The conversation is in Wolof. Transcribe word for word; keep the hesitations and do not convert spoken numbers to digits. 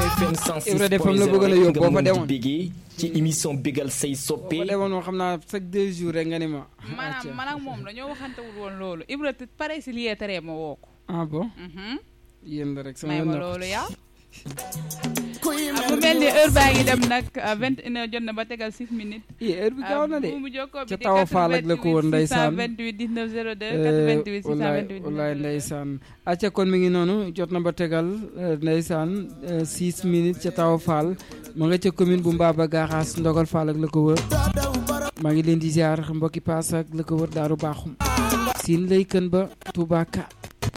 F M cent six Ibra de fam point la zéro bëgg na yóbbu boo fa demoon bégee ci émission bégal say soppe boo fa demoon moom xam naa chaque deux jours rek nga ni ma maanaam man ak moom dañoo waxantewul woon loolu Ibra te pare si liee tere ma woo ko ah bon yéen la rek sama may ma loolu yaa mu mel ni heure baa ngi dem nag vingt et une heures jot na ba tegal six minutes i heure bi gaaw na de mu jokkoo bi ca taw faal ak la ko woon ndeysaan vingt-huit dix-neuf zéro deux quatre-vingt-huit six cent vingt-huit wallaay ndeysaan acca kon mi ngi noonu jot na ba tegal ndeysaan six minutes ca taw faal ma nga ca commune bu Mbaba Garaas ndogal faal ak la ko wër maa ngi leen di ziar mbokki paas ak la ko wër daaru baaxum siin lay kën ba Touba Ka